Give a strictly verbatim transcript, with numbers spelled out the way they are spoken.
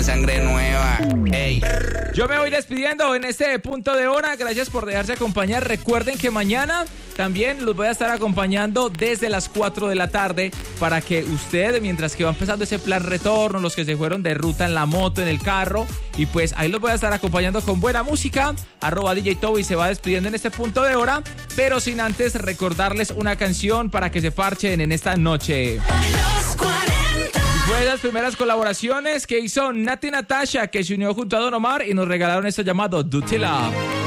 la sangre nueva. Ey. Yo me voy despidiendo en este punto de hora. Gracias por dejarse acompañar. Recuerden que mañana también los voy a estar acompañando desde las cuatro de la tarde para que usted, mientras que va empezando ese plan retorno, los que se fueron de ruta en la moto, en el carro, y pues ahí los voy a estar acompañando con buena música. Arroba D J Toby se va despidiendo en este punto de hora, pero sin antes recordarles una canción para que se farchen en esta noche. Fue de las primeras colaboraciones que hizo Nati Natasha, que se unió junto a Don Omar y nos regalaron esto llamado Dirty Love.